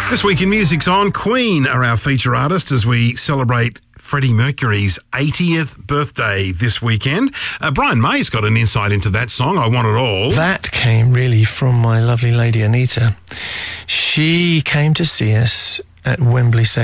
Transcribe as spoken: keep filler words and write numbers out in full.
This week in Music's On, Queen are our feature artist as we celebrate Freddie Mercury's eightieth birthday this weekend. Uh, Brian May's got an insight into that song, I Want It All. That came really from my lovely lady Anita. She came to see us at Wembley Stadium